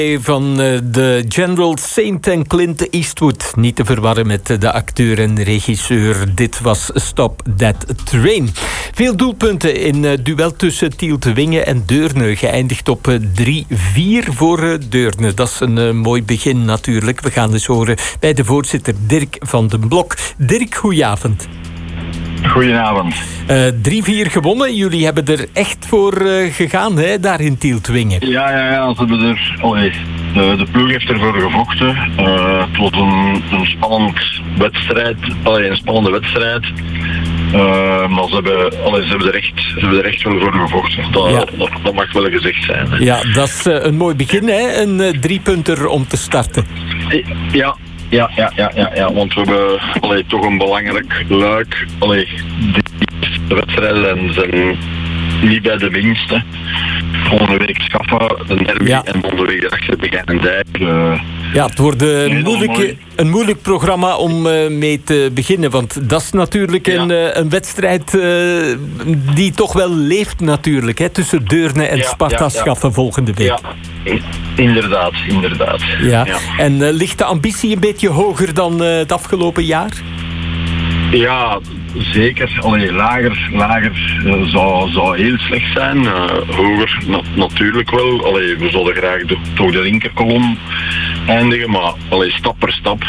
van de General Saint en Clint Eastwood. Niet te verwarren met de acteur en regisseur. Dit was Stop That Train. Veel doelpunten in het duel tussen Tielt-Wingen en Deurne. Geëindigd op 3-4 voor Deurne. Dat is een mooi begin natuurlijk. We gaan eens horen bij de voorzitter Dirk van den Blok. Dirk, goedenavond. Goedenavond. 3-4 gewonnen. Jullie hebben er echt voor gegaan, hè, daar in Tielt-Wingen. Ja, ze hebben er... de ploeg heeft ervoor gevochten. Het was een spannende wedstrijd. Maar ze hebben er echt wel voor gevochten. Dat mag wel gezegd zijn. Hè. Ja, dat is een mooi begin, hè? Een 3-punter om te starten. Ja, want we hebben toch een belangrijk luik. De wedstrijden zijn niet bij de winsten. Volgende week Schaffen, een derby en volgende week achter Begijn en Dijk. Ja, het wordt een moeilijk programma om mee te beginnen. Want dat is natuurlijk een wedstrijd die toch wel leeft natuurlijk. Hè, tussen Deurne en Sparta Schaffen volgende week. Ja, inderdaad. Ja. En ligt de ambitie een beetje hoger dan het afgelopen jaar? Ja, zeker. Lager zou heel slecht zijn. Hoger natuurlijk wel. We zouden graag toch de linkerkolom eindigen, maar stap per stap.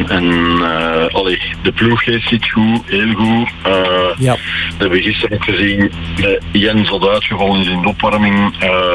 De ploeggeest zit goed, heel goed. Dat hebben we gisteren ook gezien. Jens had uitgevallen is in de opwarming.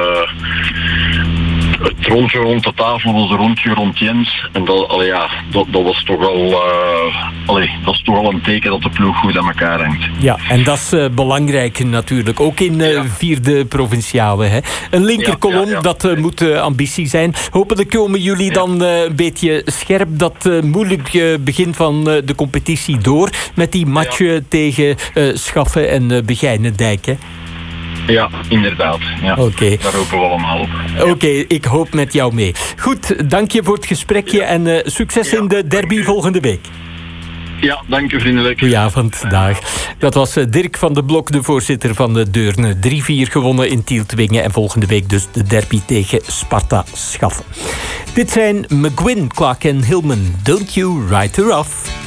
Het rondje rond de tafel was een rondje rond Jens. En dat was toch al een teken dat de ploeg goed aan elkaar hangt. Ja, en dat is belangrijk natuurlijk. Ook in vierde provinciale. Hè. Een linkerkolom, dat moet ambitie zijn. Hopelijk komen jullie dan een beetje scherp dat moeilijk begin van de competitie door. Met die matchen tegen Schaffen en Begijnendijk. Hè. Ja, inderdaad. Ja. Okay. Daar hopen we allemaal op. Oké, ik hoop met jou mee. Goed, dank je voor het gesprekje en succes in de derby volgende week. Ja, dank je vriendelijk. Goedenavond, dag. Dat was Dirk van den Blok, de voorzitter van de Deurne. 3-4 gewonnen in Tielt-Wingen en volgende week dus de derby tegen Sparta Schaffen. Dit zijn McGuinn, Clark en Hillman. Don't you write her off.